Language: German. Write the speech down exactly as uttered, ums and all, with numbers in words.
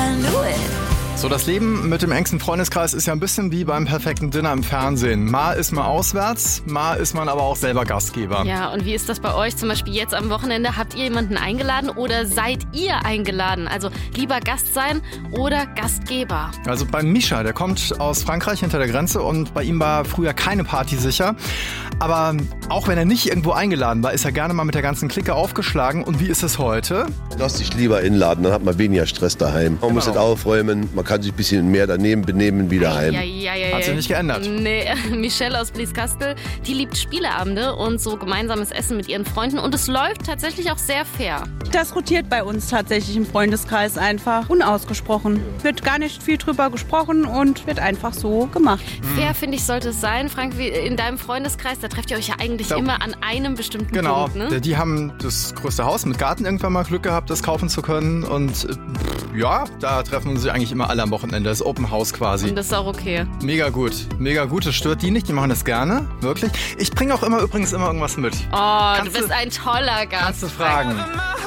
I knew it. So, das Leben mit dem engsten Freundeskreis ist ja ein bisschen wie beim perfekten Dinner im Fernsehen. Mal ist man auswärts, mal ist man aber auch selber Gastgeber. Ja, und wie ist das bei euch? Zum Beispiel jetzt am Wochenende, habt ihr jemanden eingeladen oder seid ihr eingeladen? Also lieber Gast sein oder Gastgeber? Also bei Mischa, der kommt aus Frankreich hinter der Grenze und bei ihm war früher keine Party sicher. Aber auch wenn er nicht irgendwo eingeladen war, ist er gerne mal mit der ganzen Clique aufgeschlagen. Und wie ist es heute? Lass dich lieber einladen, dann hat man weniger Stress daheim. Man Genau. muss nicht aufräumen, man kann sich ein bisschen mehr daneben benehmen wie daheim. Ja, ja, ja, ja. Hat sich nicht geändert. Nee, Michelle aus Blieskastel, die liebt Spieleabende und so gemeinsames Essen mit ihren Freunden. Und es läuft tatsächlich auch sehr fair. Das rotiert bei uns tatsächlich im Freundeskreis einfach unausgesprochen. Wird gar nicht viel drüber gesprochen und wird einfach so gemacht. Fair, finde ich, sollte es sein. Frank, wie in deinem Freundeskreis, da trefft ihr euch ja eigentlich Ja. immer an einem bestimmten Genau, Punkt, ne? die haben das größte Haus mit Garten irgendwann mal Glück gehabt, das kaufen zu können. Und äh, ja, da treffen sich eigentlich immer alle am Wochenende. Das ist Open House quasi. Und das ist auch okay. Mega gut, mega gut. Das stört die nicht, die machen das gerne, wirklich. Ich bringe auch immer übrigens immer irgendwas mit. Oh, Kannst du bist du- ein toller Gast. Kannst du fragen.